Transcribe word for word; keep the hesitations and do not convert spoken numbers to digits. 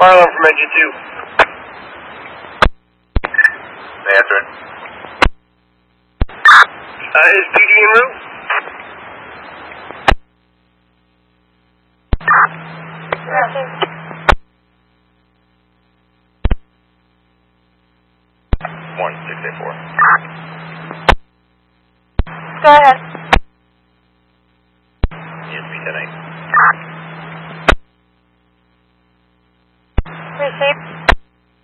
Fire alarm from engine two. They answer it. Uh, is P D en route? One six eight four. Go ahead.